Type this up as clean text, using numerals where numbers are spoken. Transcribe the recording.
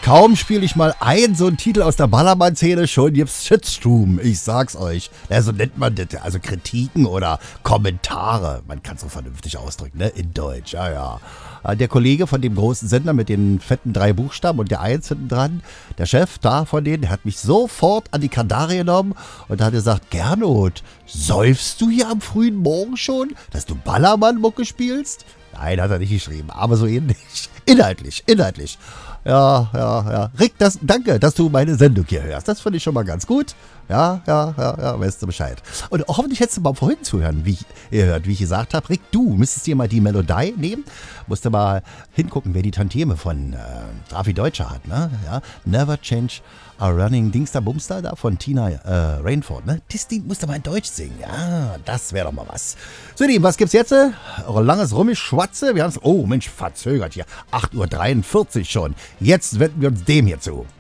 Kaum spiele ich mal so einen Titel aus der Ballermann-Szene, schon gibt's Shitstorm, ich sag's euch. Ja, so nennt man das, also Kritiken oder Kommentare. Man kann es so vernünftig ausdrücken, ne? In Deutsch, ja. Der Kollege von dem großen Sender mit den fetten 3 Buchstaben und der 1 hinten dran, der Chef da von denen, der hat mich sofort an die Kandare genommen und hat gesagt, Gernot, säufst du hier am frühen Morgen schon, dass du Ballermann-Mucke spielst? Nein, hat er nicht geschrieben, aber so ähnlich. Inhaltlich. Ja. Rick, danke, dass du meine Sendung hier hörst. Das finde ich schon mal ganz gut. Ja, weißt du Bescheid. Und hoffentlich hättest du mal vorhin zuhören, wie ich gesagt habe. Rick, du müsstest dir mal die Melodie nehmen. Musst du mal hingucken, wer die Tantieme von Raffi Deutscher hat, ne? Ja, Never Change a Running Dingster Bumster da von Tina Rainford, ne? Das Ding musst du mal in Deutsch singen. Ja, das wäre doch mal was. So, Lieben, was gibt's jetzt? Langes Rummischwatze. Wir haben's, oh Mensch, verzögert hier. 8:43 Uhr schon. Jetzt wenden wir uns dem hier zu.